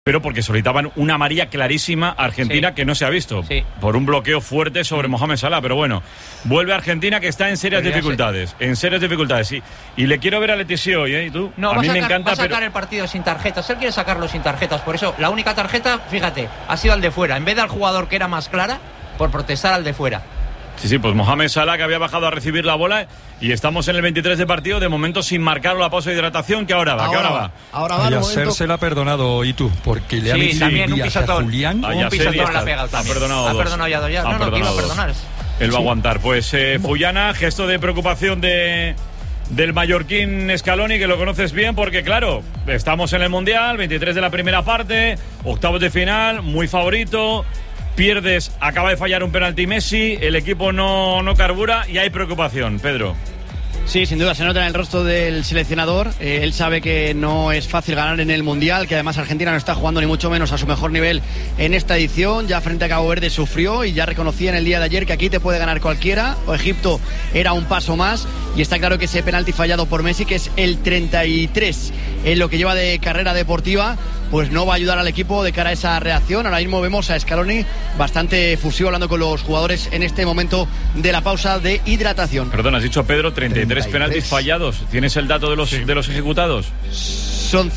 pero porque solicitaban una amarilla clarísima a Argentina que no se ha visto, por un bloqueo fuerte sobre Mohamed Salah. Pero bueno, vuelve a Argentina, que está en serias dificultades, y le quiero ver a Leticia hoy, ¿y tú? No, a mí me encanta, va a sacar el partido sin tarjetas. Él quiere sacarlo sin tarjetas, por eso la única tarjeta, fíjate, ha sido al de fuera, en vez del jugador que era más clara, por protestar al de fuera. Sí, pues Mohamed Salah, que había bajado a recibir la bola, y estamos en el 23 de partido, de momento sin marcar la pausa de hidratación, que ahora va. A Yasser se la ha perdonado, y tú, porque le ha metido también un pisotón. a Julián. Un pisotón le ha pegado también. Ha perdonado ya. No, que iba a perdonar. Él va a aguantar. Pues Fullana, gesto de preocupación del mallorquín Scaloni, que lo conoces bien, porque claro, estamos en el Mundial, 23 de la primera parte, octavos de final, muy favorito. Pierdes, acaba de fallar un penalti Messi, el equipo no carbura y hay preocupación, Pedro. Sí, sin duda, se nota en el rostro del seleccionador. Él sabe que no es fácil ganar en el Mundial, que además Argentina no está jugando ni mucho menos a su mejor nivel en esta edición. Ya frente a Cabo Verde sufrió y ya reconocía en el día de ayer que aquí te puede ganar cualquiera. O Egipto era un paso más, y está claro que ese penalti fallado por Messi, que es el 33 en lo que lleva de carrera deportiva, pues no va a ayudar al equipo de cara a esa reacción. Ahora mismo vemos a Scaloni bastante efusivo hablando con los jugadores en este momento de la pausa de hidratación. Perdón, has dicho, Pedro, 33 penaltis fallados. ¿Tienes el dato de los ejecutados? Son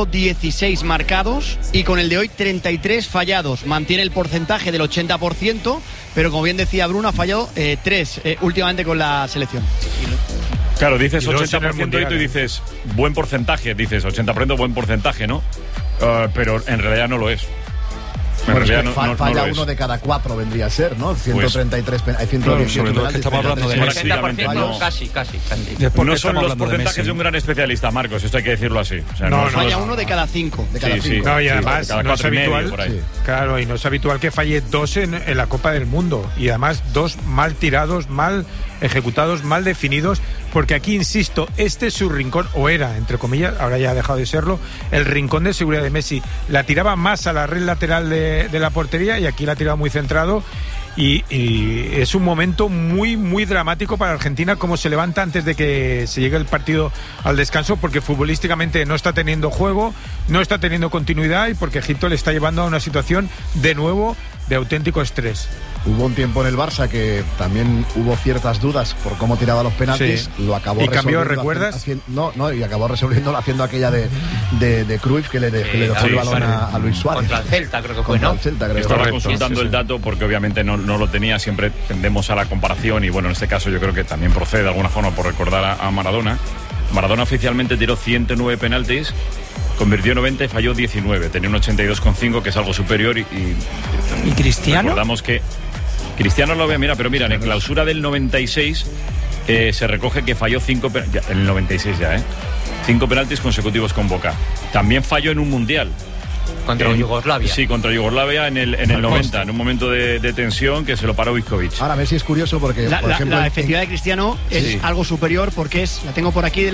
116 marcados y con el de hoy 33 fallados. Mantiene el porcentaje del 80%, pero como bien decía Bruno, ha fallado 3 últimamente con la selección. Claro, dices 80% y tú dices buen porcentaje, dices 80% buen porcentaje, ¿no? Pero en realidad no lo es. Bueno, es que falla uno de cada 4 vendría a ser, ¿no? 133 hay 118 penaltis. Estamos hablando de 80%, casi. No son los porcentajes de un gran especialista, Marcos, esto hay que decirlo así. O sea, no falla uno de cada 5. Sí. No, y además no es habitual, claro, y no es habitual que falle 2 en la Copa del Mundo, y además 2 mal tirados, mal ejecutados, mal definidos, porque aquí, insisto, este es su rincón, o era, entre comillas, ahora ya ha dejado de serlo, el rincón de seguridad de Messi. La tiraba más a la red lateral de la portería, y aquí la ha tirado muy centrado. Y es un momento muy, muy dramático para Argentina, cómo se levanta antes de que se llegue el partido al descanso, porque futbolísticamente no está teniendo juego, no está teniendo continuidad, y porque Egipto le está llevando a una situación de nuevo de auténtico estrés. Hubo un tiempo en el Barça que también hubo ciertas dudas por cómo tiraba los penaltis, lo acabó resolviendo. ¿Y cambió, recuerdas? Y acabó resolviéndolo haciendo aquella de Cruyff, que le dejó el balón a Luis Suárez. Contra el Celta, creo que fue, ¿no? Estaba consultando el dato porque obviamente no lo tenía, siempre tendemos a la comparación, y bueno, en este caso yo creo que también procede de alguna forma por recordar a Maradona. Maradona oficialmente tiró 109 penaltis, convirtió 90 y falló 19, tenía un 82,5, que es algo superior, y Cristiano. Recordamos que Cristiano lo ve, mira, en clausura del 96 se recoge que falló 5 en el 96 ya, 5 penaltis consecutivos con Boca. También falló en un mundial. Contra Yugoslavia. Sí, contra Yugoslavia en el 90, en un momento de tensión que se lo paró Ivkovic. Ahora Messi es curioso porque, por ejemplo, la efectividad de Cristiano es algo superior, porque la tengo por aquí, del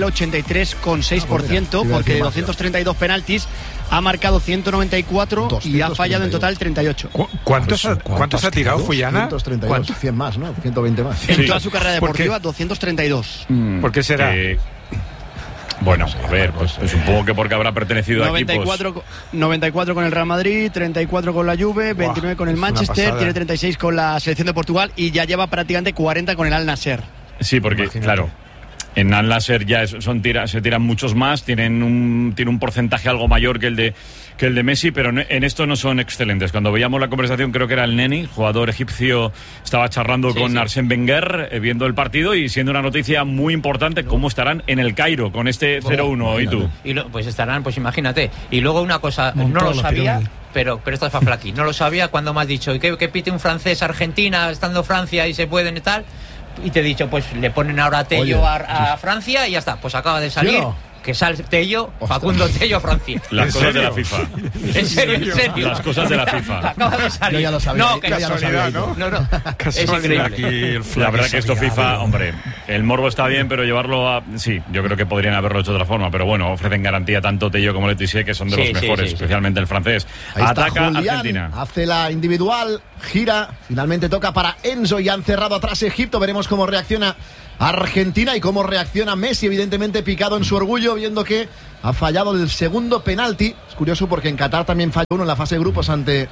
83,6%, porque de 232 penaltis ha marcado 194 y ha fallado en total 38. ¿Cuántos ha tirado Fullana? 232, 100 más, ¿no? 120 más. En toda su carrera deportiva, 232. ¿Por qué será? Bueno, a ver, pues supongo que porque habrá pertenecido a equipos. 94 con el Real Madrid, 34 con la Juve, 29 con el Manchester, tiene 36 con la selección de Portugal y ya lleva prácticamente 40 con el Al Nassr. Sí, porque, claro, en Al Nassr ya se tiran muchos más, tiene un porcentaje algo mayor que el de Messi, pero en esto no son excelentes. Cuando veíamos la conversación, creo que era el Neni, jugador egipcio, estaba charlando con Arsène Wenger, viendo el partido, y siendo una noticia muy importante cómo estarán en el Cairo con este 0-1. ¿Y tú? Pues estarán, pues imagínate. Y luego una cosa, no lo sabía, pero esto es para Flaqui, no lo sabía cuando me has dicho, ¿y que pite un francés Argentina, estando Francia y se pueden y tal? Y te he dicho, pues le ponen ahora Tello a Francia y ya está, pues acaba de salir. Que sale Tello, Facundo Tello, Francia. Las cosas de la FIFA. ¿En serio? Las cosas de la FIFA. Acaba de salir. Yo ya lo sabía. No, que casualidad, ¿no? Es increíble. La verdad que esto FIFA, hombre, el morbo está bien, pero llevarlo a... Sí, yo creo que podrían haberlo hecho de otra forma, pero bueno, ofrecen garantía tanto Tello como Leticia, que son de los mejores, especialmente el francés. Ahí ataca Julián, Argentina. Hace la individual, gira, finalmente toca para Enzo, y han cerrado atrás Egipto. Veremos cómo reacciona Argentina y cómo reacciona Messi, evidentemente picado en su orgullo, viendo que ha fallado el segundo penalti. Es curioso porque en Qatar también falló uno en la fase de grupos ante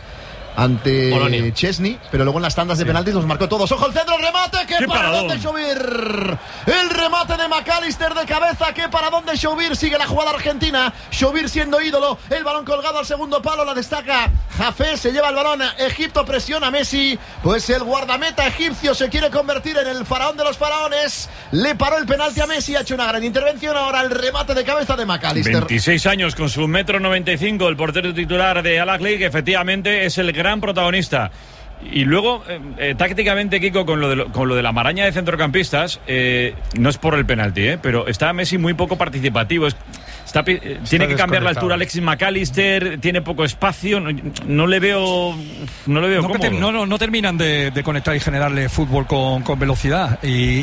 Chesney, pero luego en las tandas de penaltis los marcó todos. ¡Ojo el centro, el remate! ¡Qué paradón de Shoubir! El remate de McAllister de cabeza. ¡Qué paradón de Shoubir! Sigue la jugada argentina. Shoubir siendo ídolo. El balón colgado al segundo palo. La destaca Jafé. Se lleva el balón. Egipto presiona a Messi. Pues el guardameta egipcio se quiere convertir en el faraón de los faraones. Le paró el penalti a Messi. Ha hecho una gran intervención. Ahora el remate de cabeza de McAllister. 26 años con su 1,95 m. El portero titular de Al-Ahly, que efectivamente es el gran protagonista. Y luego, tácticamente, Kiko, con lo de la maraña de centrocampistas, no es por el penalti, pero está Messi muy poco participativo. Tiene que cambiar la altura Alexis McAllister, tiene poco espacio, no le veo cómodo. No terminan de conectar y generarle fútbol con velocidad,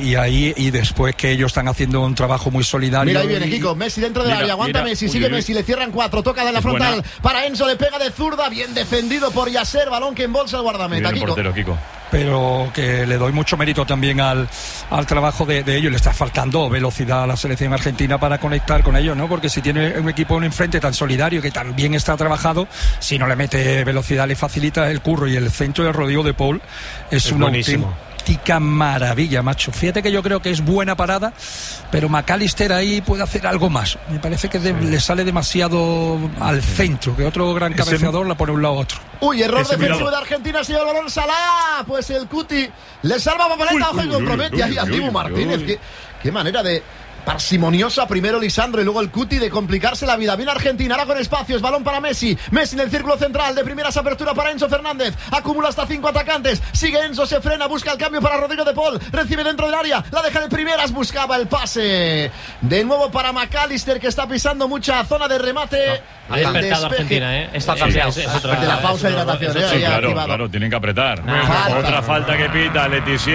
y después que ellos están haciendo un trabajo muy solidario. Mira, ahí viene Kiko, Messi dentro del área, aguanta Messi, sigue Messi, le cierran 4, toca de la frontal para Enzo, le pega de zurda, bien defendido por Yasser, balón que embolsa el guardameta. Kiko. Pero que le doy mucho mérito también al trabajo de ellos. Le está faltando velocidad a la selección argentina para conectar con ellos, ¿no? Porque si tiene un equipo en enfrente tan solidario, que también está trabajado, si no le mete velocidad le facilita el curro. Y el centro de Rodrigo de Paul es una auténtica maravilla, macho. Fíjate que yo creo que es buena parada, pero McAllister ahí puede hacer algo más. Me parece que le sale demasiado al centro, que otro gran cabeceador la pone un lado a otro. Uy, error defensivo de Argentina, se lleva el balón Salah. Pues el Cuti le salva papeleta, ojo, y compromete ahí a Dibu Martínez. Qué manera de parsimoniosa, primero Lisandro y luego el Cuti, de complicarse la vida. Viene Argentina, ahora con espacios, balón para Messi en el círculo central, de primeras apertura para Enzo Fernández, acumula hasta 5 atacantes, sigue Enzo, se frena, busca el cambio para Rodrigo de Paul, recibe dentro del área, la deja de primeras, buscaba el pase de nuevo para McAllister, que está pisando mucha zona de remate. Ha despertado Argentina, está cambiado. De la pausa de hidratación, sí, claro, tienen que apretar. Otra falta que pita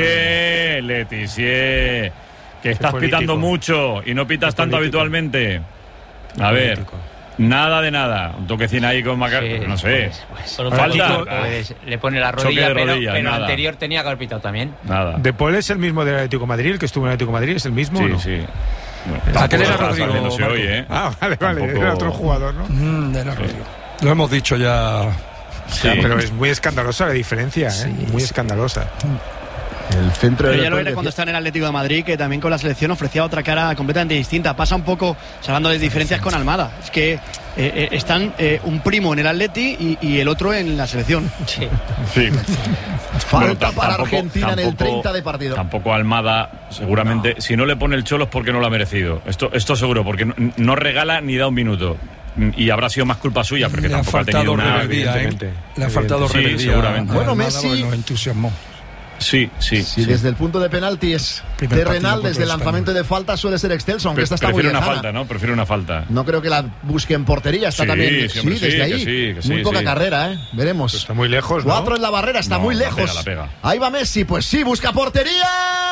Letizier, que estás pitando mucho y no pitas tanto habitualmente. A ver, nada de nada. Un toquecín ahí con McAllister, no sé. Falta. Le pone la rodilla, pero anterior tenía que haber pitado también. Nada. De Paul es el mismo del Atlético de Madrid, el que estuvo en el Atlético de Madrid, ¿es el mismo o no? Sí. Aquel era Rodrigo. No se oye, vale, era otro jugador, ¿no? Era Rodrigo. Lo hemos dicho ya. Sí. Pero es muy escandalosa la diferencia, muy escandalosa. El centro ya lo era cuando está en el Atlético de Madrid, que también con la selección ofrecía otra cara completamente distinta. Pasa un poco, hablando de diferencias con Almada, es que están un primo en el Atleti y el otro en la selección. Sí. Falta para Argentina en el 30 de partido. Tampoco Almada, seguramente, si no le pone el cholo es porque no lo ha merecido. Esto seguro, porque no regala ni da un minuto. Y habrá sido más culpa suya, porque tampoco ha tenido una... Le ha faltado rebeldía. Seguramente. Bueno, Messi nos entusiasmó. Sí. Desde el punto de penalti es terrenal, desde el lanzamiento de falta suele ser excelso, aunque esta está muy lejana. Prefiero una falta. No creo que la busque en portería, está también desde ahí. Muy poca carrera, veremos. Está muy lejos, ¿no? 4 en la barrera, está muy lejos. La pega. Ahí va Messi, pues sí, busca portería.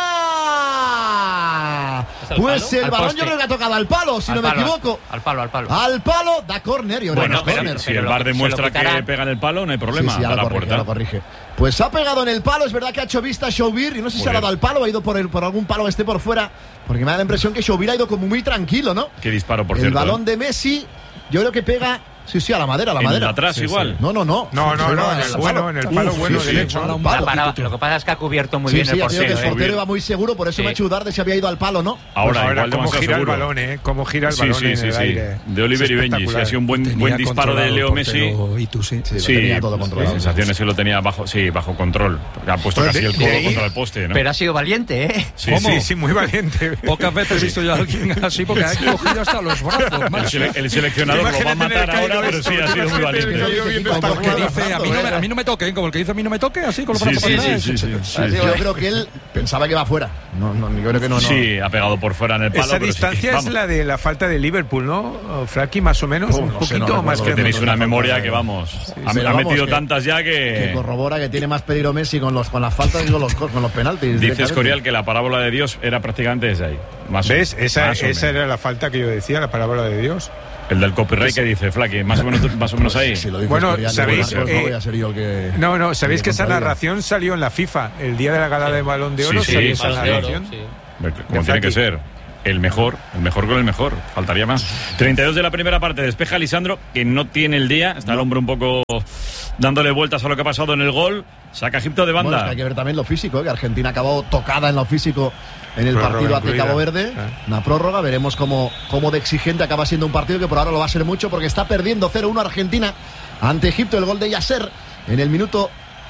Pues el balón yo creo que ha tocado al palo, si no me equivoco. Al palo. Al palo, da córner. Bueno, si el VAR demuestra que pega en el palo, no hay problema. Sí, ya lo corrige. Pues ha pegado en el palo, es verdad que ha hecho vista Shoubir y no sé si se ha dado al palo o ha ido por algún palo que esté por fuera, porque me da la impresión que Shoubir ha ido como muy tranquilo, ¿no? Qué disparo, por cierto. El balón de Messi, yo creo que pega... Sí, a la madera, atrás igual. No. En el palo bueno derecho. Lo que pasa es que ha cubierto muy bien el portero. El portero iba muy seguro, por eso me ha hecho dudar de si había ido al palo, ¿no? Ahora cómo gira el balón, cómo gira el balón en el aire. De Oliver y Benji, ha sido un buen disparo de Leo Messi. Y tú sí, lo tenía todo controlado. Las sensaciones que lo tenía bajo control. Ha puesto casi el codo contra el poste, ¿no? Pero ha sido valiente, Sí, muy valiente. Pocas veces he visto yo a alguien así, porque ha cogido hasta los brazos. El seleccionador lo va a matar ahora, pero sí, ha sido muy valiente. Como el que dice, a mí no me toque, como el que dice a mí no me toque, así con los brazos para atrás. Yo creo que él pensaba que iba fuera. Yo creo que no. Sí, ha pegado por fuera en el palo. Esa distancia es la de la falta de Liverpool, ¿no? Frankie, más o menos, un poquito más que... Tenéis una memoria que vamos. Ha metido tantas ya que corrobora que tiene más peligro Messi con las faltas que con los penaltis. Dice Escorial que la parábola de Dios era prácticamente desde ahí. ¿Ves? Esa era la falta que yo decía, la parábola de Dios. El del copyright que dice Flaky, más o menos ahí. Si lo dice bueno, Escorial, sabéis, no voy a ser yo el que... No, sabéis que esa narración salió en la FIFA el día de la gala de Balón de Oro. Salió esa narración. Como tiene que ser. el mejor con el mejor, faltaría más. 32 de la primera parte, despeja Lisandro, que no tiene el día, está el hombre un poco dándole vueltas a lo que ha pasado en el gol, saca Egipto de banda. Bueno, es que hay que ver también lo físico, que Argentina acabó tocada en lo físico en el partido ante Cabo Verde, una prórroga, veremos cómo de exigente acaba siendo un partido que por ahora lo va a ser mucho, porque está perdiendo 0-1 Argentina ante Egipto, el gol de Yasser en el minuto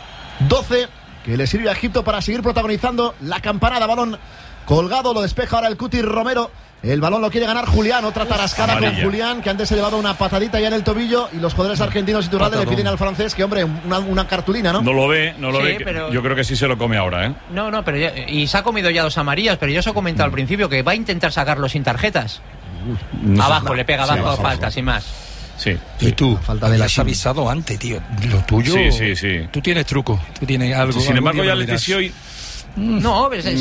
12, que le sirve a Egipto para seguir protagonizando la campanada. Balón colgado, lo despeja ahora el Cuti Romero. El balón lo quiere ganar Julián, otra tarascada con Julián, que antes se ha llevado una patadita ya en el tobillo, y los jugadores argentinos y Iturralde le piden al francés que, hombre, una cartulina, ¿no? No lo ve, pero yo creo que sí se lo come ahora, ¿eh? No, pero y se ha comido ya 2 amarillas, pero yo os he comentado al principio que va a intentar sacarlo sin tarjetas. Abajo, le pega abajo, falta, sin más. Sí. Y tú, falta de has avisado antes, tío. Lo tuyo. Sí. Tú tienes truco, tú tienes algo. Sin embargo, ya Letici hoy. No, es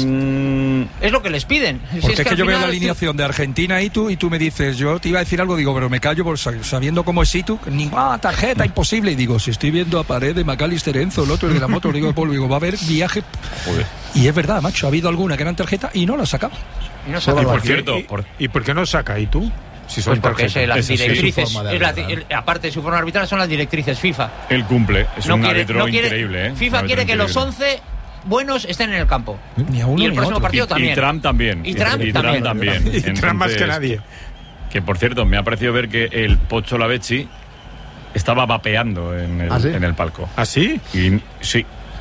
lo que les piden. Porque es que yo veo la final alineación de Argentina y tú me dices, yo te iba a decir algo, digo, pero me callo sabiendo cómo es Situ, tarjeta, imposible. Y digo, si estoy viendo a Paredes, McAllister, Enzo, el otro, el de la moto, digo, va a haber viaje. Joder. Y es verdad, macho, ha habido alguna que eran tarjeta y no la sacaba. Y por cierto, ¿y por qué no saca? ¿Y tú? Si son pues porque es las directrices, aparte de su forma arbitral, son las directrices FIFA. Él cumple, es un árbitro increíble. FIFA quiere que los 11 buenos estén en el campo. Ni a uno, y el próximo partido también. Y Trump también. Y Trump también. Y Trump más que nadie. Que por cierto, me ha parecido ver que el Pocho Lavezzi estaba vapeando en el palco. ¿Ah, sí? Y sí.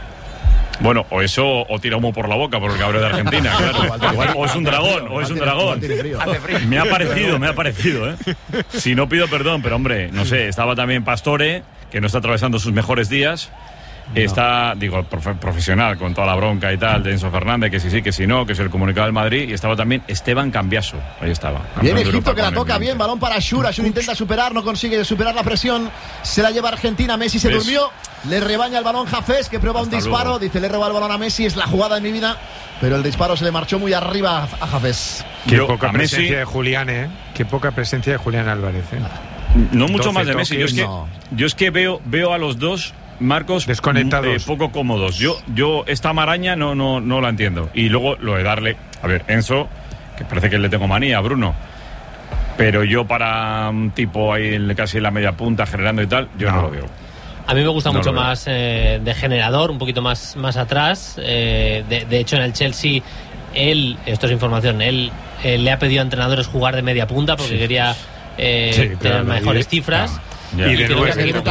Bueno, o eso, o tira humo por la boca por el cabrón de Argentina, claro. O es un dragón. Me ha parecido, ¿eh? Si no pido perdón, pero hombre, no sé, estaba también Pastore, que no está atravesando sus mejores días. Está, profesional, con toda la bronca y tal, de Enzo Fernández, que sí, que si no, que es el comunicado del Madrid. Y estaba también Esteban Cambiaso, ahí estaba. Bien Egipto, que la toca bien, balón para Shur. Shur intenta superar, no consigue superar la presión. Se la lleva Argentina, Messi se durmió. Le rebaña el balón Hafez, que prueba un disparo. Luego. Dice, le roba el balón a Messi, es la jugada de mi vida. Pero el disparo se le marchó muy arriba a Hafez. Qué poca presencia de Julián, ¿eh? Qué poca presencia de Julián Álvarez, ¿eh? No mucho más de Messi. Yo es que veo a los dos, Marcos, desconectados, poco cómodos. Yo esta maraña no la entiendo. Y luego lo de darle, a ver, Enzo, que parece que le tengo manía a Bruno, pero yo para un tipo ahí casi en la media punta generando y tal, yo no lo veo. A mí me gusta mucho más de generador, un poquito más atrás. De hecho, en el Chelsea, esto es información, él le ha pedido a entrenadores jugar de media punta porque quería tener mejores cifras. Y de nuevo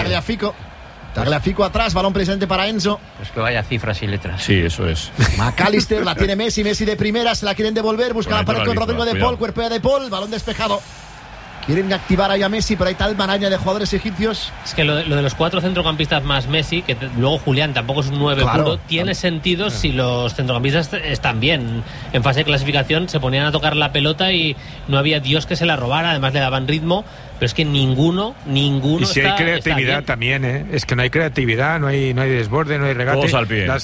Tagliafico atrás, balón presente para Enzo. Pues que vaya cifras y letras. Sí, eso es. McAllister la tiene Messi de primera, se la quieren devolver, busca la pared con Rodrigo de Paul, cuerpea de Paul, balón despejado. Quieren activar ahí a Messi, pero hay tal maraña de jugadores egipcios. Es que lo de los 4 centrocampistas más Messi, que luego Julián tampoco es un 9 puro, tiene sentido si los centrocampistas están bien. En fase de clasificación se ponían a tocar la pelota y no había Dios que se la robara, además le daban ritmo, pero es que ninguno y si hay creatividad también, ¿eh? Es que no hay creatividad, no hay desborde, no hay regate. Todos al pie.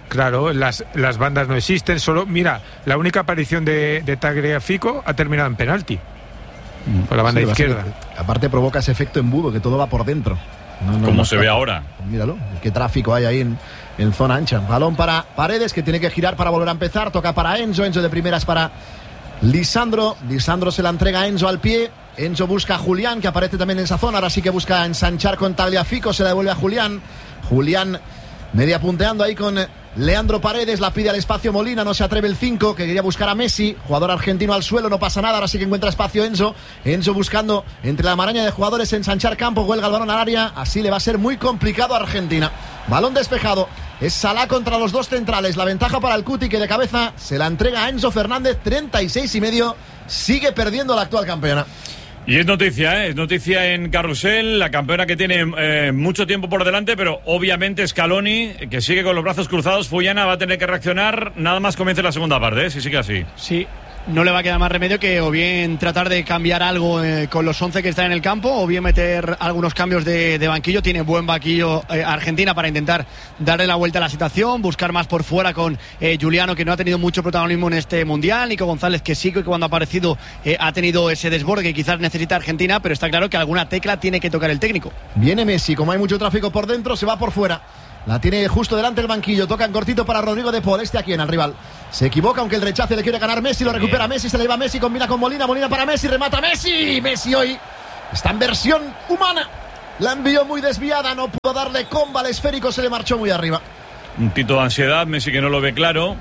Las bandas no existen, solo, mira, la única aparición de Tagliafico ha terminado en penalti. Por la banda izquierda. Aparte provoca ese efecto embudo, que todo va por dentro. Como se ve ahora. Míralo, qué tráfico hay ahí en zona ancha. Balón para Paredes, que tiene que girar para volver a empezar. Toca para Enzo de primeras para Lisandro. Lisandro se la entrega a Enzo al pie. Enzo busca a Julián, que aparece también en esa zona. Ahora sí que busca ensanchar con Tagliafico. Se la devuelve a Julián. Julián media punteando ahí con Leandro Paredes, la pide al espacio Molina, no se atreve el 5, que quería buscar a Messi, jugador argentino al suelo, no pasa nada, ahora sí que encuentra espacio Enzo buscando entre la maraña de jugadores ensanchar campo, huelga el balón al área, así le va a ser muy complicado a Argentina. Balón despejado, es Salah contra los dos centrales, la ventaja para el Cuti, que de cabeza se la entrega a Enzo Fernández, 36,5, sigue perdiendo la actual campeona. Y es noticia en Carrusel, la campeona que tiene mucho tiempo por delante, pero obviamente Scaloni, que sigue con los brazos cruzados. Fullana va a tener que reaccionar nada más comience la segunda parte, si sigue así. Sí, no le va a quedar más remedio que o bien tratar de cambiar algo con los 11 que están en el campo, o bien meter algunos cambios de banquillo. Tiene buen banquillo Argentina para intentar darle la vuelta a la situación, buscar más por fuera con Juliano, que no ha tenido mucho protagonismo en este Mundial, Nico González, que sí que cuando ha aparecido ha tenido ese desborde que quizás necesita Argentina, pero está claro que alguna tecla tiene que tocar el técnico. Viene Messi, como hay mucho tráfico por dentro, se va por fuera. La tiene justo delante del banquillo. Toca en cortito para Rodrigo de Paul. Aquí en el rival. Se equivoca, aunque el rechace le quiere ganar Messi. Lo recupera Messi, se le va Messi, combina con Molina. Molina para Messi, remata Messi. Messi hoy está en versión humana. La envió muy desviada, no pudo darle comba al esférico, se le marchó muy arriba. Un tito de ansiedad, Messi que no lo ve claro.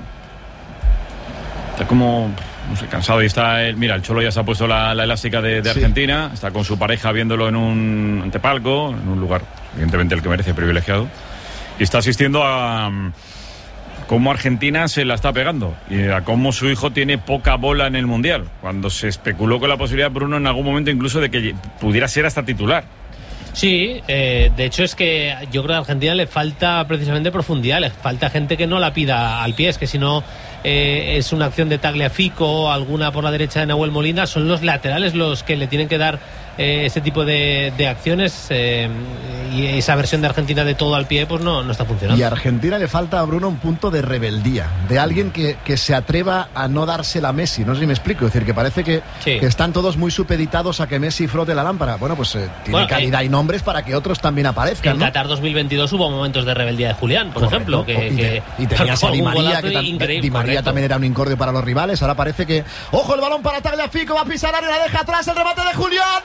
Está como, no sé, cansado. Y está, mira, el Cholo ya se ha puesto la elástica de Argentina. Está con su pareja viéndolo en un antepalco, en un lugar, evidentemente el que merece, privilegiado. Y está asistiendo a cómo Argentina se la está pegando y a cómo su hijo tiene poca bola en el Mundial, cuando se especuló con la posibilidad, Bruno, en algún momento incluso de que pudiera ser hasta titular. Sí, de hecho es que yo creo que a Argentina le falta precisamente profundidad, le falta gente que no la pida al pie, es que si no es una acción de Tagliafico, alguna por la derecha de Nahuel Molina, son los laterales los que le tienen que dar ese tipo de acciones, y esa versión de Argentina de todo al pie pues no está funcionando. Y a Argentina le falta, a Bruno, un punto de rebeldía, de alguien que se atreva a no dársela a Messi, no sé si me explico, es decir, que parece que están todos muy supeditados a que Messi frote la lámpara. Bueno, pues tiene calidad y nombres para que otros también aparezcan, en ¿no? Qatar 2022 hubo momentos de rebeldía de Julián, por ejemplo, y tenías a Di María, que Di María también era un incordio para los rivales. Ahora parece que, ojo, el balón para Tagliafico, va a pisar área, la deja atrás, el remate de Julián,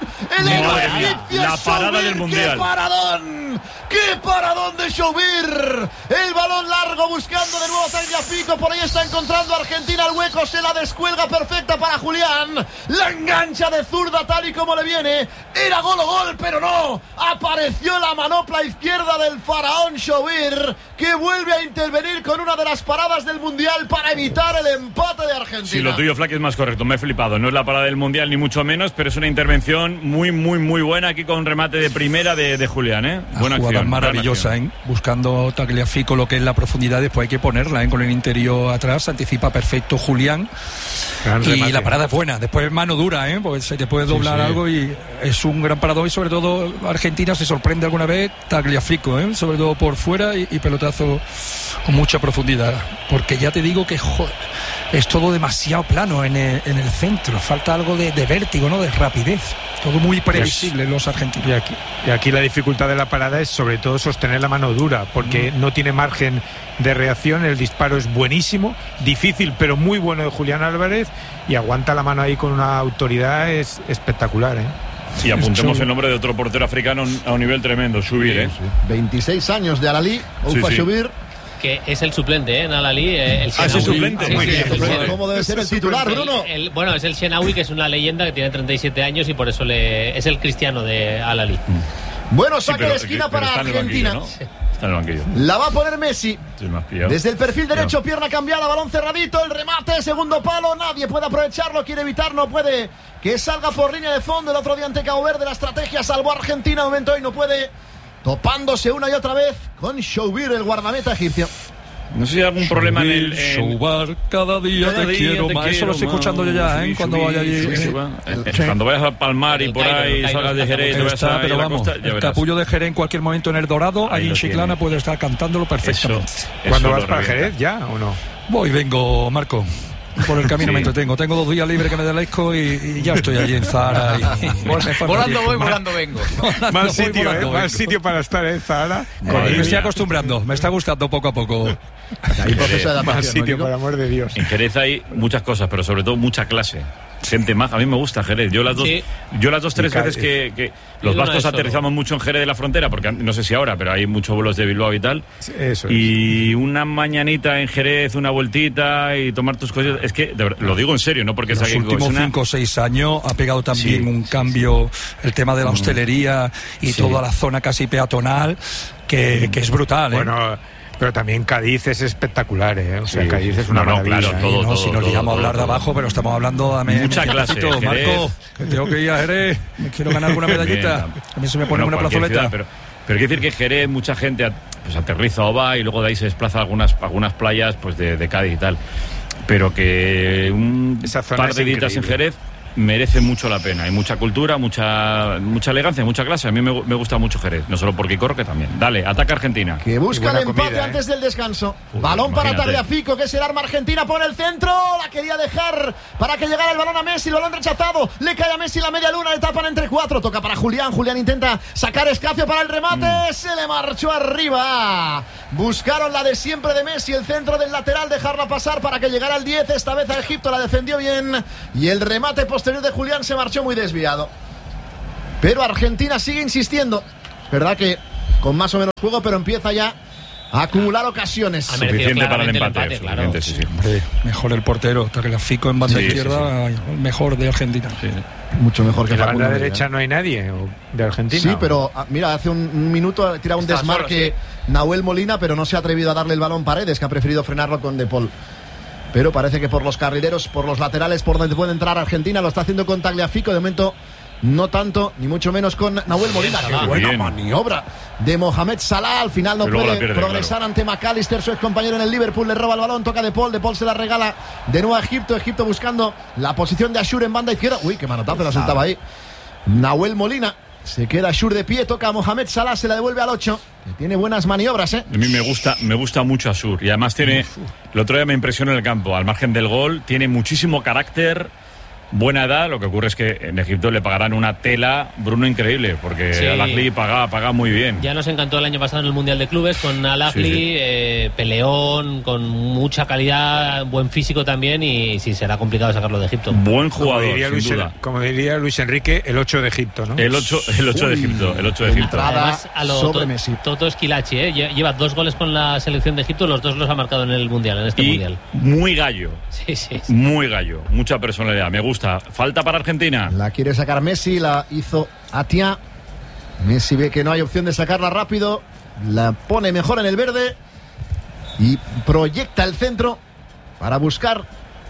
la parada del Mundial. ¡Qué paradón de Shoubir! El balón largo buscando de nuevo a Tagliafico, por ahí está encontrando a Argentina el hueco, se la descuelga perfecta para Julián, la engancha de zurda tal y como le viene, era gol o gol, pero no, apareció la manopla izquierda del faraón Shoubir, que vuelve a intervenir con una de las paradas del Mundial para evitar el empate de Argentina. Sí, lo tuyo, Flaky, es más correcto, me he flipado, no es la parada del Mundial ni mucho menos, pero es una intervención muy buena aquí con un remate de primera de Julián, buena acción. Maravillosa, buscando Tagliafico lo que es la profundidad, después hay que ponerla, con el interior atrás, anticipa perfecto Julián, y la parada es buena, después es mano dura, porque se te puede doblar algo, y es un gran parador, y sobre todo Argentina se sorprende alguna vez, Tagliafico, sobre todo por fuera, y pelotazo con mucha profundidad, porque ya te digo que es todo demasiado plano en el centro, falta algo de vértigo, ¿no? De rapidez, todo muy previsible los argentinos. Y aquí la dificultad de la parada es sobre todo sostener la mano dura, porque no tiene margen de reacción, el disparo es buenísimo, difícil pero muy bueno de Julián Álvarez, y aguanta la mano ahí con una autoridad espectacular, Y apuntemos el nombre de otro portero africano a un nivel tremendo, Shoubir, 26 años de Al-Ahly, Oufa Shoubir, que es el suplente en Al-Ahly, el es el suplente. Muy bien. ¿Cómo debe ser el titular, Bruno? Bueno, es el Shenawi, que es una leyenda que tiene 37 años y por eso es el Cristiano de Al-Ahly. Bueno, saque de esquina para Argentina, ¿no? Está en el banquillo. La va a poner Messi. Desde el perfil derecho, pierna cambiada, balón cerradito, el remate, segundo palo, nadie puede aprovecharlo, quiere evitar, no puede que salga por línea de fondo. El otro día ante Cabo Verde la estrategia salvó a Argentina, de momento hoy no puede, topándose una y otra vez con Shoubir, el guardameta egipcio. No sé si hay algún problema en el... Shoubar, cada día te quiero más. Eso lo estoy escuchando yo ya, cuando vaya allí. Cuando vayas a Palmar y por ahí salgas de Jerez, pero vamos, el capullo de Jerez en cualquier momento en el Dorado, allí en Chiclana puede estar cantándolo perfectamente. ¿Cuándo vas para Jerez ya o no? Voy, vengo, Marco. Por el camino me entretengo. Tengo 2 días libres que me delezco y ya estoy allí en Zahara. Volando voy, volando vengo. Más sitio para estar en Zahara. Me estoy acostumbrando, me está gustando poco a poco. Hay proceso de adaptación, más sitio, por amor de Dios. En Jerez hay muchas cosas, pero sobre todo mucha clase. Gente más, a mí me gusta Jerez. Yo las dos, tres veces que los vascos aterrizamos mucho en Jerez de la Frontera, porque no sé si ahora, pero hay muchos vuelos de Bilbao y tal. Eso y una mañanita en Jerez, una vueltita y tomar tus cosas. Es que lo digo en serio, no porque en los últimos 5 o 6 años ha pegado también un cambio el tema de la hostelería y toda la zona casi peatonal que es brutal. Bueno, pero también Cádiz es espectacular, O sea, Cádiz es una maravilla. Claro, todo, si nos llegamos a hablar de abajo, pero estamos hablando de mucha clase. Marco, que tengo que ir a Jerez, me quiero ganar alguna medallita. A mí se me pone una plazoleta. Pero quiero decir que Jerez, mucha gente aterriza o va y luego de ahí se desplaza a algunas playas pues de Cádiz y tal. Pero que un par de días en Jerez merece mucho la pena. Hay mucha cultura, mucha elegancia, mucha clase. A mí me gusta mucho Jerez, no solo porque corre, que también. Dale, ataca Argentina. Que busca el empate antes del descanso. Balón para Tagliafico, que es el arma argentina por el centro. La quería dejar para que llegara el balón a Messi. El balón rechazado. Le cae a Messi la media luna. Le tapan entre 4. Toca para Julián. Julián intenta sacar Escacio para el remate. Se le marchó arriba. Buscaron la de siempre de Messi. El centro del lateral. Dejarla pasar para que llegara el 10. Esta vez a Egipto la defendió bien. Y el remate posterior de Julián se marchó muy desviado. Pero Argentina sigue insistiendo. Verdad que con más o menos juego, pero empieza ya a acumular ocasiones. Suficiente para el empate, claro. Sí. Mejor el portero, Tagliafico en banda izquierda, mejor de Argentina. Mucho mejor que en la banda derecha no hay nadie de Argentina. Sí, pero mira, hace un minuto ha tirado un desmarque Nahuel Molina, pero no se ha atrevido a darle el balón Paredes, que ha preferido frenarlo con De Paul. Pero parece que por los carrileros, por los laterales, por donde puede entrar Argentina, lo está haciendo con Tagliafico. De momento, no tanto, ni mucho menos con Nahuel Molina. ¡Qué buena maniobra de Mohamed Salah! Al final no puede progresar ante McAllister, su ex compañero en el Liverpool. Le roba el balón, toca De Paul. De Paul se la regala de nuevo a Egipto. Egipto buscando la posición de Ashur en banda izquierda. Uy, qué manotazo la soltaba ahí Nahuel Molina. Se queda Ashur de pie, toca a Mohamed Salah, se la devuelve al 8, que tiene buenas maniobras, ¿eh? A mí me gusta mucho Ashur, y además tiene, el otro día me impresionó en el campo, al margen del gol, tiene muchísimo carácter, buena edad. Lo que ocurre es que en Egipto le pagarán una tela, Bruno, increíble, porque Al-Ahly paga muy bien. Ya nos encantó el año pasado en el Mundial de Clubes con Al-Ahly, peleón, con mucha calidad, buen físico también, y sí, será complicado sacarlo de Egipto. Buen jugador, como diría Luis Enrique, el 8 de Egipto, ¿no? El 8 de Egipto, el 8 de Egipto. Además, a lo Toto Esquilachi, lleva 2 goles con la selección de Egipto, los 2 los ha marcado en el Mundial, en este Mundial. Muy gallo. Sí. Muy gallo, mucha personalidad, me gusta. Falta para Argentina. La quiere sacar Messi, la hizo Atia. Messi ve que no hay opción de sacarla rápido, la pone mejor en el verde y proyecta el centro para buscar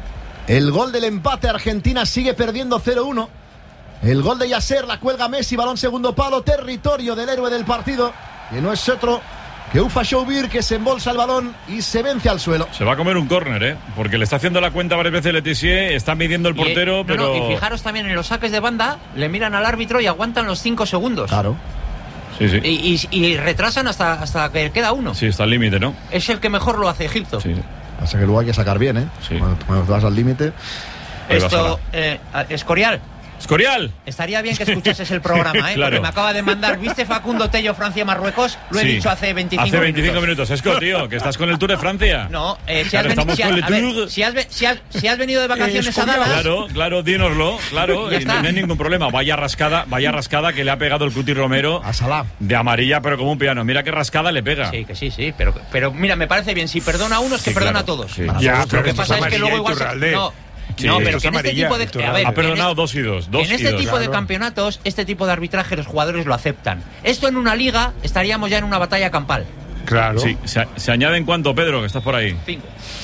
el gol del empate. Argentina sigue perdiendo 0-1. El gol de Yasser, la cuelga Messi, balón segundo palo, territorio del héroe del partido, que no es otro que Ufa Shoubir, que se embolsa el balón y se vence al suelo. Se va a comer un córner, porque le está haciendo la cuenta varias veces Letizier, está midiendo el portero, pero... y fijaros también en los saques de banda, le miran al árbitro y aguantan los 5 segundos. Claro. Sí. Y retrasan hasta que queda uno. Sí, está al límite, ¿no? Es el que mejor lo hace Egipto. Sí. Pasa que luego hay que sacar bien, Sí. Cuando vas al límite. Esto, Escorial. Escorial. Estaría bien que escuchases el programa, Claro. Porque me acaba de mandar, ¿viste Facundo Tello, Francia-Marruecos? Lo he dicho hace 25 minutos. Hace 25 minutos. Esco, tío, que estás con el Tour de Francia. No, si has venido de vacaciones a Dallas... Claro, dínoslo, claro, y no hay ningún problema. Vaya rascada que le ha pegado el Cuti Romero a Salah. De amarilla, pero como un piano. Mira qué rascada le pega. Sí, que sí, pero mira, me parece bien. Si perdona a uno, es que perdona a todos. Sí. Ya, lo que pasa es que luego igual... No, pero que en este tipo de... ha perdonado 2 y 2. En este tipo de campeonatos, este tipo de arbitraje, los jugadores lo aceptan. Esto en una liga, estaríamos ya en una batalla campal. Claro. Sí, se añaden cuánto, Pedro, que estás por ahí. 5.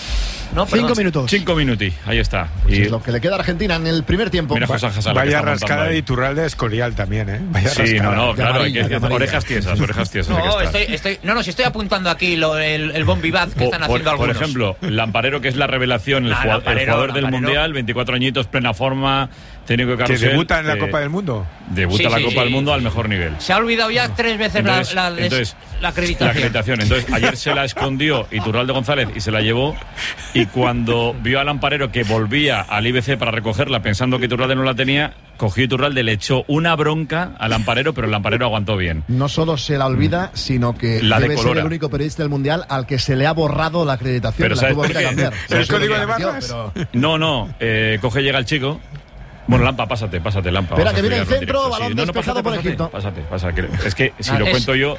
5 minutos. 5 minutos, ahí está. Pues es lo que le queda a Argentina en el primer tiempo. Mira, José Hasala, vaya rascada de Iturralde de Escorial también, ¿eh? Vaya rascada. Claro, hay que decir orejas tiesas. Si estoy apuntando aquí el bon vivaz que están haciendo algunos. Por ejemplo, Lamparero, que es la revelación, el jugador del Mundial, 24 añitos, plena forma, técnico de carrusel. ¿Que debuta en la Copa del Mundo? Debuta en la Copa del Mundo al mejor nivel. Se ha olvidado ya 3 veces la acreditación. Entonces, ayer se la escondió Iturralde González y se la llevó, y cuando vio a Lamparero que volvía al IBC para recogerla pensando que Iturralde no la tenía, cogió Iturralde, le echó una bronca a Lamparero, pero el Lamparero aguantó bien. No solo se la olvida, sino que debe ser el único periodista del Mundial al que se le ha borrado la acreditación. Pero la tuvo que ir a cambiar. ¿El código de barras? No, coge, llega el chico. Bueno, Lampa, pásate, Lampa. Espera, que viene el centro, balón despejado por Egipto. Pásate. Es que si lo cuento yo...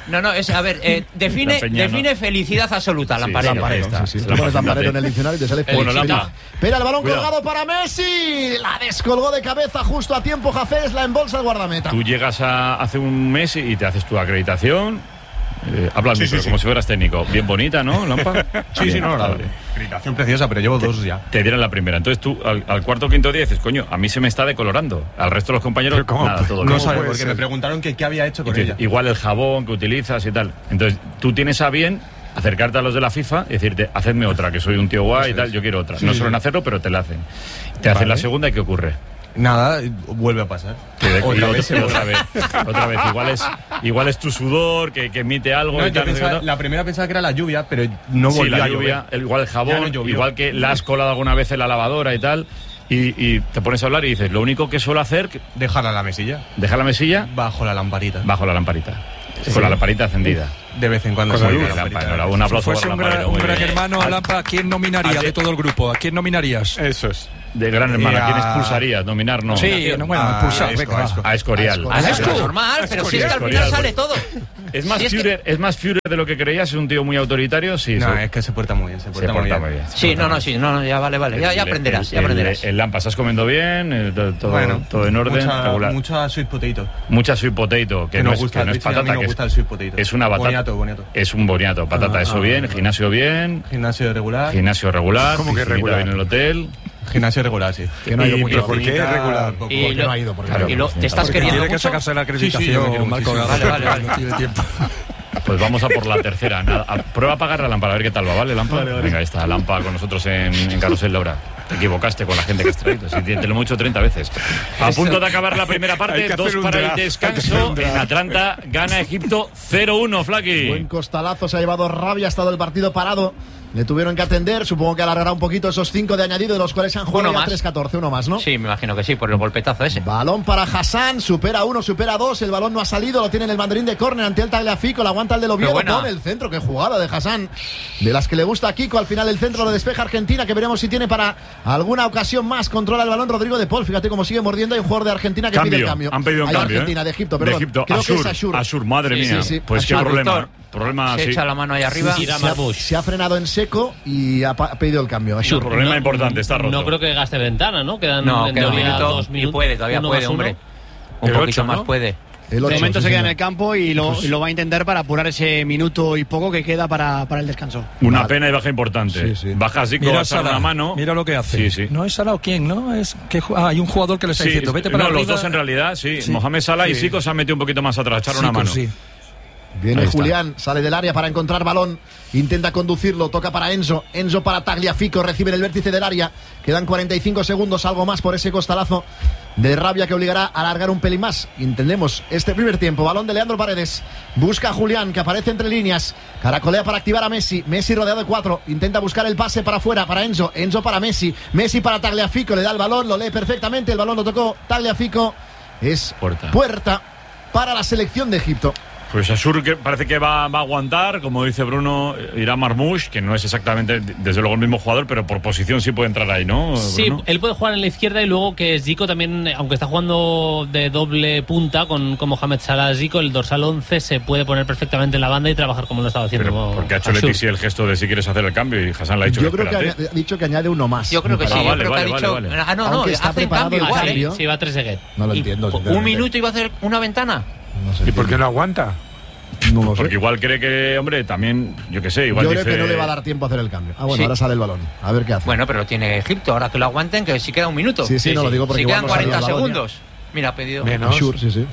define felicidad absoluta, Lamparero. Tú pones Lamparero en el diccionario y te sale felicidad. Espera, el balón colgado para Messi. La descolgó de cabeza justo a tiempo Jafés, la embolsa el guardameta. Tú llegas hace un mes y te haces tu acreditación. Hablas como si fueras técnico. Bien bonita, ¿no, Lampa? Acreditación preciosa, pero llevo 2 ya. Te dieron la primera. Entonces tú, al cuarto o quinto día dices, coño, a mí se me está decolorando. Al resto de los compañeros, nada, todo no sabe, porque me preguntaron qué había hecho con ella. Igual el jabón que utilizas y tal. Entonces tú tienes a bien acercarte a los de la FIFA y decirte, hacedme otra, que soy un tío guay y tal, yo quiero otra. No suelen hacerlo, pero te la hacen. Te hacen la segunda y ¿qué ocurre? Nada, vuelve a pasar. Otra vez. Igual es tu sudor que emite algo. No, y tal, la primera pensaba que era la lluvia, pero no volvió la lluvia, igual el jabón, igual que la has colado alguna vez en la lavadora y tal. Y te pones a hablar y dices, lo único que suelo hacer... Dejarla en la mesilla. Dejar la mesilla... Bajo la lamparita. Sí. Con la lamparita encendida. De vez en cuando. Un aplauso si fuese un gran hermano, Lampa, ¿a quién nominaría de todo el grupo? ¿A quién nominarías? Eso es. De Gran Hermano, ¿a quién expulsarías? Nominar, no. Sí, expulsar. A Escorial. A Esco. Normal, pero si es que al final sale todo. Es más Führer de lo que creías, es un tío muy autoritario, sí. No, es que se porta muy bien, se porta muy bien. Sí, ya vale, ya aprenderás, El Lampa, ¿estás comiendo bien? Todo en orden, regular. Mucha sweet potato. Mucha sweet potato, que no es patata, que gusta el sweet potato. Es una batata. Boniato. Es un boniato, patata, eso bien, gimnasio bien. Gimnasio regular. ¿Cómo que regular? En el hotel. Gimnasio regular, sí. Que no ha ido mucho. ¿Por qué regular? Y no ha ido. ¿Te estás queriendo tiene que mucho? sacarse la acreditación, Marco. Vale. No tiene tiempo. Pues vamos a por la tercera. Prueba a apagar la lámpara, a ver qué tal va, ¿vale, Lampa? Venga, ahí está Lampa con nosotros en Carrusel Laura. Te equivocaste con la gente que has traído. Si te lo hemos hecho 30 veces. A punto de acabar la primera parte, 2 para el descanso. En Atlanta gana Egipto 0-1, Flaqui. Buen costalazo, se ha llevado Rabia, ha estado el partido parado. Le tuvieron que atender, supongo que alargará un poquito esos 5 de añadido, de los cuales se han jugado ya 3-14, uno más, ¿no? Sí, me imagino que sí, por el golpetazo ese. Balón para Hassan, supera 1, supera 2, el balón no ha salido, lo tiene en el banderín de córner ante el Tagliafico, lo aguanta el del Oviedo, pone el centro, qué jugada de Hassan, de las que le gusta a Kiko, al final el centro lo despeja Argentina, que veremos si tiene para alguna ocasión más, controla el balón Rodrigo de Paul, fíjate cómo sigue mordiendo, hay un jugador de Argentina que pide el cambio. Han pedido un cambio, Argentina, de Egipto, perdón. De Egipto, creo que es Ashur, madre mía, pues qué problema. Se echa la mano ahí arriba. Se ha frenado en seco y ha pedido el cambio. Un problema importante, está roto. No creo que gaste ventana, ¿no? Quedan en teoría 2 minutos. Y todavía puede, hombre. Un poquito más puede. De momento se queda en el campo y lo va a intentar para apurar ese minuto y poco que queda para el descanso. Una pena y baja importante. Baja Zico a echar una mano. Mira lo que hace. Sí. ¿No es Salah o quién? ¿No? Es que hay un jugador que le está diciendo, vete para arriba. Los dos en realidad, sí. Mohamed Salah y Zico se han metido un poquito más atrás, echar una mano. Viene Julián, sale del área para encontrar balón, intenta conducirlo, toca para Enzo para Tagliafico, recibe en el vértice del área, quedan 45 segundos, algo más por ese costalazo de Rabia que obligará a alargar un pelín más. Entendemos este primer tiempo, balón de Leandro Paredes, busca a Julián que aparece entre líneas, caracolea para activar a Messi rodeado de 4, intenta buscar el pase para afuera, para Enzo para Messi para Tagliafico, le da el balón, lo lee perfectamente, el balón lo tocó Tagliafico, es puerta para la selección de Egipto. Pues Ashur que parece que va a aguantar, como dice Bruno, irá Marmoush, que no es exactamente, desde luego, el mismo jugador, pero por posición sí puede entrar ahí, ¿no? Sí, Bruno. Él puede jugar en la izquierda y luego que Zico también, aunque está jugando de doble punta con Mohamed Salah, Zico, el dorsal 11 se puede poner perfectamente en la banda y trabajar como lo estaba haciendo. Pero porque ha hecho Letici el gesto de si quieres hacer el cambio y Hassan le ha dicho yo creo que ha dicho que añade uno más. Yo creo que sí, yo creo que ha dicho... No, hace cambio igual. Sí, va a Trezeguet. No lo entiendo. ¿Un minuto iba a hacer una ventana? ¿Y por qué no aguanta? No lo sé. Porque igual cree que, hombre, también, yo qué sé, igual yo dice... creo que no le va a dar tiempo a hacer el cambio. Ahora sale el balón. A ver qué hace. Bueno, pero lo tiene Egipto. Ahora que lo aguanten, que si queda un minuto. Sí, no lo digo porque si igual quedan no 40 segundos. Mira, ha pedido... Ashur, sí.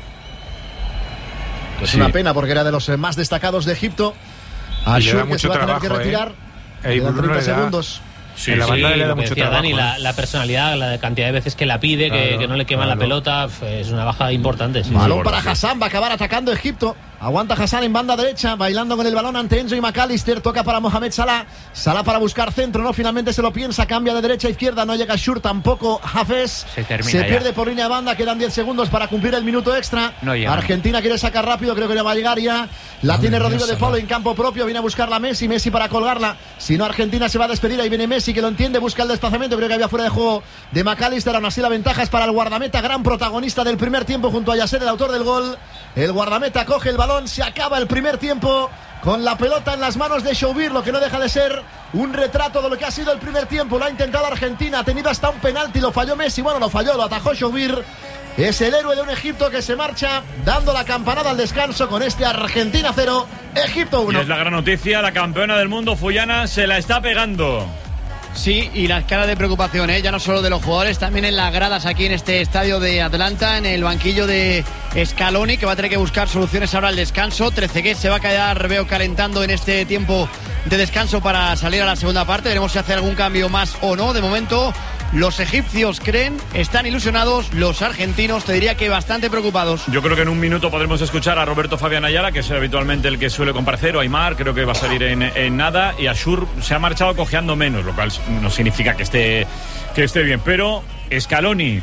Es una pena porque era de los más destacados de Egipto. Ashur que se va a tener que retirar. Quedan 30 segundos. Sí, la banda le da mucho trabajo. Dani, la personalidad, la cantidad de veces que la pide, que no le queman la pelota, es una baja importante. Balón para Hassan, va a acabar atacando Egipto. Aguanta Hassan en banda derecha, bailando con el balón ante Enzo y McAllister. Toca para Mohamed Salah. Salah para buscar centro, ¿no? Finalmente se lo piensa, cambia de derecha a izquierda. No llega Shur, tampoco Hafez. Se pierde por línea de banda, quedan 10 segundos para cumplir el minuto extra. Argentina quiere sacar rápido, creo que no va a llegar ya. La tiene Rodrigo de Paul en campo propio. Viene a buscarla Messi para colgarla. Si no, Argentina se va a despedir. Ahí viene Messi, que lo entiende, busca el desplazamiento. Creo que había fuera de juego de McAllister. Aún así la ventaja es para el guardameta, gran protagonista del primer tiempo junto a Yasser, el autor del gol. El guardameta coge el balón, se acaba el primer tiempo con la pelota en las manos de Shoubir, lo que no deja de ser un retrato de lo que ha sido el primer tiempo. Lo ha intentado Argentina, ha tenido hasta un penalti, lo falló Messi, lo falló, lo atajó Shoubir. Es el héroe de un Egipto que se marcha dando la campanada al descanso con este Argentina 0, Egipto 1. Y es la gran noticia, la campeona del mundo, Fullana, se la está pegando. Sí, y las caras de preocupación, ya no solo de los jugadores, también en las gradas aquí en este estadio de Atlanta, en el banquillo de Scaloni, que va a tener que buscar soluciones ahora al descanso. Trezeguet se va a quedar, veo, calentando en este tiempo de descanso para salir a la segunda parte. Veremos si hace algún cambio más o no. De momento, Los egipcios creen, están ilusionados, los argentinos te diría que bastante preocupados. Yo creo que en un minuto podremos escuchar a Roberto Fabián Ayala, que es habitualmente el que suele comparecer, o Aimar, creo que va a salir en nada, y Ashur se ha marchado cojeando menos, lo cual no significa que esté bien, pero Scaloni,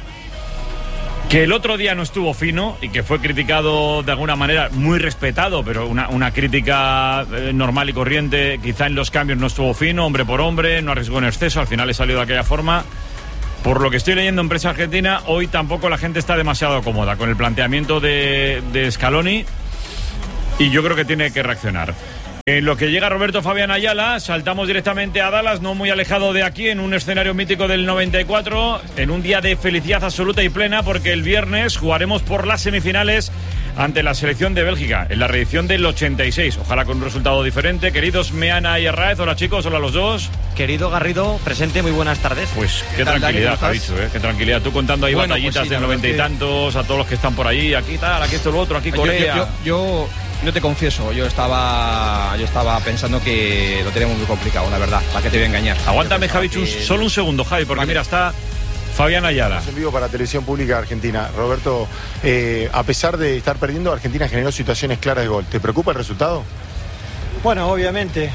que el otro día no estuvo fino y que fue criticado de alguna manera, muy respetado, pero una crítica normal y corriente, quizá en los cambios no estuvo fino, hombre por hombre, no arriesgó en exceso, al final le salió de aquella forma. Por lo que estoy leyendo en prensa argentina, hoy tampoco la gente está demasiado cómoda con el planteamiento de Scaloni, y yo creo que tiene que reaccionar. En lo que llega Roberto Fabián Ayala, saltamos directamente a Dallas, no muy alejado de aquí, en un escenario mítico del 94, en un día de felicidad absoluta y plena, porque el viernes jugaremos por las semifinales ante la selección de Bélgica, en la reedición del 86. Ojalá con un resultado diferente. Queridos Meana y Arraez, hola chicos, hola los dos. Querido Garrido, presente, muy buenas tardes. Pues qué tranquilidad, ha dicho, qué tranquilidad. Tú contando ahí batallitas pues sí, de 90 y tantos, a todos los que están por ahí, aquí tal, aquí esto, lo otro, aquí Corea. Yo te confieso, yo estaba pensando que lo teníamos muy complicado, la verdad. ¿Para qué te voy a engañar? Aguántame, Javi, solo un segundo, Javi, porque mira, está Fabián Ayala. En vivo para Televisión Pública Argentina. Roberto, a pesar de estar perdiendo, Argentina generó situaciones claras de gol. ¿Te preocupa el resultado? Bueno, obviamente,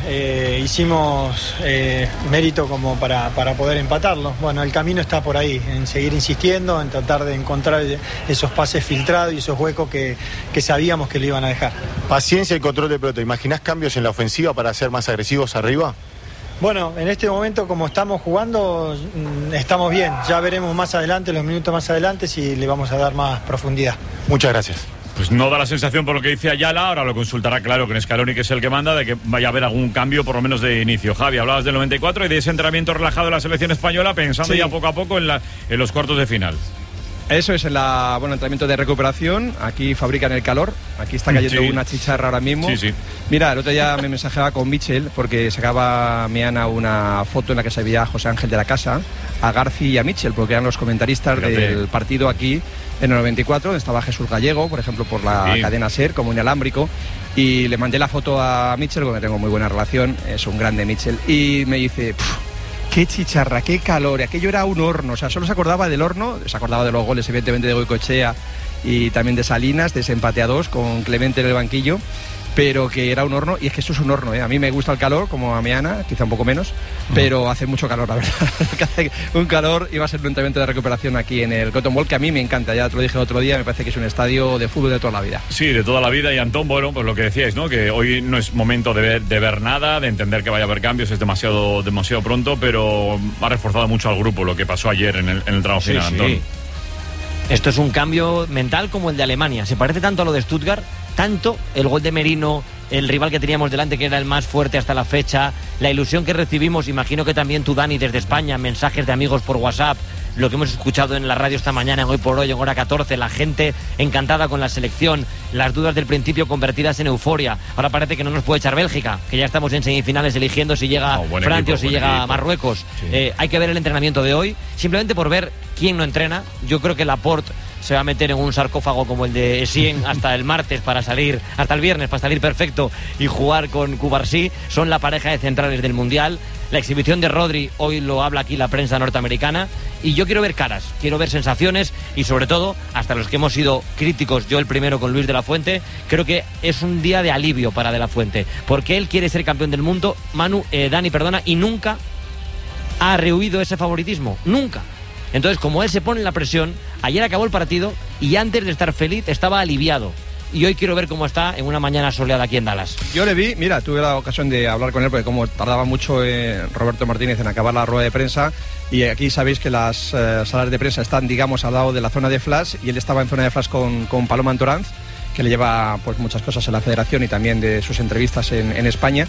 hicimos mérito como para poder empatarlo. Bueno, el camino está por ahí, en seguir insistiendo, en tratar de encontrar esos pases filtrados y esos huecos que sabíamos que le iban a dejar. Paciencia y control de pelota. ¿Imaginás cambios en la ofensiva para ser más agresivos arriba? Bueno, en este momento, como estamos jugando, estamos bien. Ya veremos más adelante, los minutos más adelante, si le vamos a dar más profundidad. Muchas gracias. Pues no da la sensación, por lo que dice Ayala, ahora lo consultará claro con Scaloni, que es el que manda, de que vaya a haber algún cambio, por lo menos de inicio. Javi, hablabas del 94 y de ese entrenamiento relajado de la selección española, pensando ya poco a poco en los cuartos de final. Eso es el entrenamiento de recuperación. Aquí fabrican el calor. Aquí está cayendo una chicharra ahora mismo. Sí. Mira, el otro día me mensajeaba con Michel porque sacaba Meana una foto en la que se veía a José Ángel de la Casa, a Garci y a Michel, porque eran los comentaristas del partido aquí en el 94, donde estaba Jesús Gallego, por ejemplo, por la cadena SER, como inalámbrico. Y le mandé la foto a Michel, con el que tengo muy buena relación. Es un grande Michel. Y me dice... qué chicharra, qué calor, aquello era un horno, o sea, solo se acordaba del horno, se acordaba de los goles evidentemente de Goicoechea y también de Salinas, de ese empate a 2 con Clemente en el banquillo, pero que era un horno, y es que esto es un horno, a mí me gusta el calor, como a Meana, quizá un poco menos, pero hace mucho calor, la verdad, hace un calor, y va a ser un entrenamiento de recuperación aquí en el Cotton Bowl, que a mí me encanta, ya te lo dije el otro día, me parece que es un estadio de fútbol de toda la vida. Sí, de toda la vida, y Antón, bueno, pues lo que decíais, ¿no? Que hoy no es momento de ver nada, de entender que vaya a haber cambios, es demasiado pronto, pero ha reforzado mucho al grupo lo que pasó ayer en el tramo final, Antón. Sí. Esto es un cambio mental como el de Alemania, se parece tanto a lo de Stuttgart, tanto el gol de Merino, el rival que teníamos delante, que era el más fuerte hasta la fecha, la ilusión que recibimos, imagino que también tú, Dani, desde España, mensajes de amigos por WhatsApp, lo que hemos escuchado en la radio esta mañana, en Hoy por Hoy, en Hora 14, la gente encantada con la selección, las dudas del principio convertidas en euforia. Ahora parece que no nos puede echar Bélgica, que ya estamos en semifinales eligiendo si llega Francia o si llega Marruecos. Sí. Hay que ver el entrenamiento de hoy, simplemente por ver quién no entrena. Yo creo que Laporte se va a meter en un sarcófago como el de Essien hasta el martes hasta el viernes para salir perfecto y jugar con Cubarsí. Son la pareja de centrales del Mundial. La exhibición de Rodri, hoy lo habla aquí la prensa norteamericana, y yo quiero ver caras, quiero ver sensaciones, y sobre todo, hasta los que hemos sido críticos, yo el primero con Luis de la Fuente, creo que es un día de alivio para de la Fuente, porque él quiere ser campeón del mundo, Dani, y nunca ha rehuido ese favoritismo, nunca. Entonces, como él se pone en la presión, ayer acabó el partido y antes de estar feliz estaba aliviado. Y hoy quiero ver cómo está en una mañana soleada aquí en Dallas. Yo le vi, mira, tuve la ocasión de hablar con él, porque como tardaba mucho Roberto Martínez en acabar la rueda de prensa, y aquí sabéis que las salas de prensa están, digamos, al lado de la zona de flash, y él estaba en zona de flash con Paloma Antoranz, que le lleva pues muchas cosas en la federación y también de sus entrevistas en España,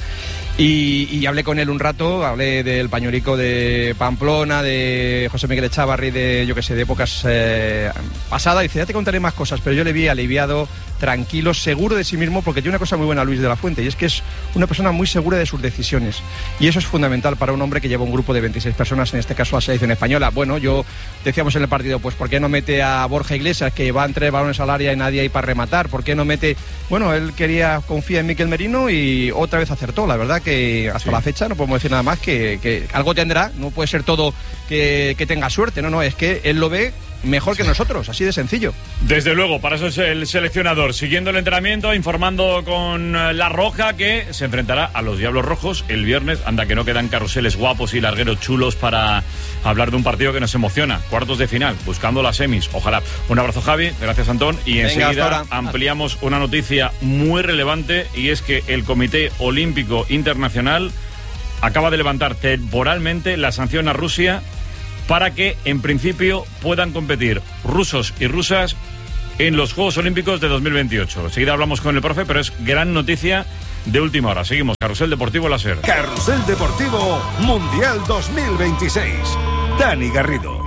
y hablé con él un rato, hablé del pañuelico de Pamplona, de José Miguel Echavarri, de yo que sé, de épocas pasadas, y dice, ya te contaré más cosas, pero yo le vi aliviado, tranquilo, seguro de sí mismo, porque tiene una cosa muy buena Luis de la Fuente, y es que es una persona muy segura de sus decisiones. Y eso es fundamental para un hombre que lleva un grupo de 26 personas, en este caso la selección española. Bueno, decíamos en el partido, pues ¿por qué no mete a Borja Iglesias, que van 3 balones al área y nadie ahí para rematar? ¿Por qué no mete...? Bueno, él confía en Mikel Merino y otra vez acertó. La verdad que hasta la fecha no podemos decir nada más que algo tendrá. No puede ser todo que tenga suerte, no, es que él lo ve mejor que nosotros, así de sencillo. Desde luego, para eso es el seleccionador, siguiendo el entrenamiento, informando con La Roja, que se enfrentará a los Diablos Rojos el viernes. Anda, que no quedan carruseles guapos y largueros chulos para hablar de un partido que nos emociona. Cuartos de final, buscando las semis, ojalá. Un abrazo, Javi, gracias, Antón, y enseguida ampliamos una noticia muy relevante, y es que el Comité Olímpico Internacional acaba de levantar temporalmente la sanción a Rusia para que, en principio, puedan competir rusos y rusas en los Juegos Olímpicos de 2028. Enseguida hablamos con el profe, pero es gran noticia de última hora. Seguimos. Carrusel Deportivo Láser. Carrusel Deportivo Mundial 2026. Dani Garrido.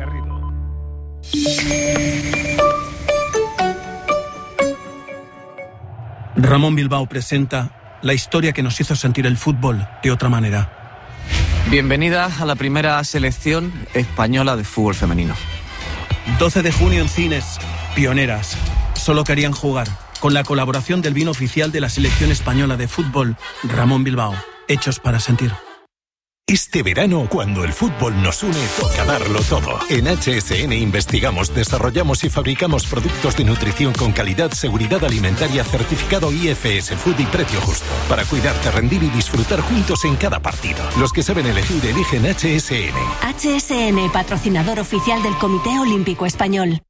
Ramón Bilbao presenta la historia que nos hizo sentir el fútbol de otra manera. Bienvenida a la primera selección española de fútbol femenino. 12 de junio en cines, Pioneras. Solo querían jugar. Con la colaboración del vino oficial de la selección española de fútbol, Ramón Bilbao. Hechos para sentir. Este verano, cuando el fútbol nos une, toca darlo todo. En HSN investigamos, desarrollamos y fabricamos productos de nutrición con calidad, seguridad alimentaria, certificado IFS Food y precio justo. Para cuidarte, rendir y disfrutar juntos en cada partido. Los que saben elegir, eligen HSN. HSN, patrocinador oficial del Comité Olímpico Español.